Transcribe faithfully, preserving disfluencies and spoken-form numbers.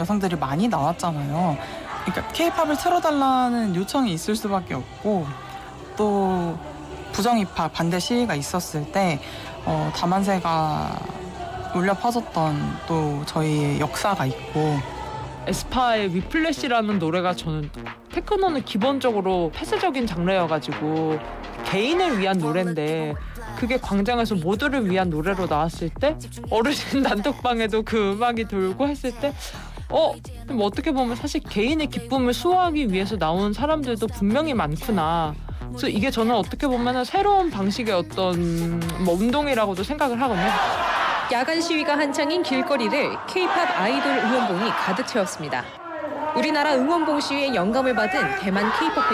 여성들이 많이 나왔잖아요. 그러니까 케이팝을 틀어달라는 요청이 있을 수밖에 없고 또 부정입학 반대 시위가 있었을 때 어, 다만세가 울려 퍼졌던 또 저희의 역사가 있고 에스파의 위플래시라는 노래가 저는 테크노는 기본적으로 폐쇄적인 장르여가지고 개인을 위한 노래인데 그게 광장에서 모두를 위한 노래로 나왔을 때 어르신 단톡방에도 그 음악이 돌고 했을 때 어? 그럼 어떻게 보면 사실 개인의 기쁨을 수호하기 위해서 나온 사람들도 분명히 많구나. 그래서 이게 저는 어떻게 보면 새로운 방식의 어떤 뭐 운동이라고도 생각을 하거든요. 야간 시위가 한창인 길거리를 케이팝 아이돌 응원봉이 가득 채웠습니다. 우리나라 응원봉 시위에 영감을 받은 대만 케이팝